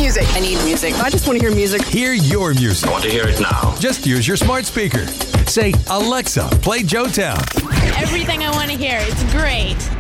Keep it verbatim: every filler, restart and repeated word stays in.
music. I need music. I just want to hear music. Hear your music. I want to hear it now. Just use your smart speaker. Say, Alexa, play Joetown. Everything I want to hear. It's great.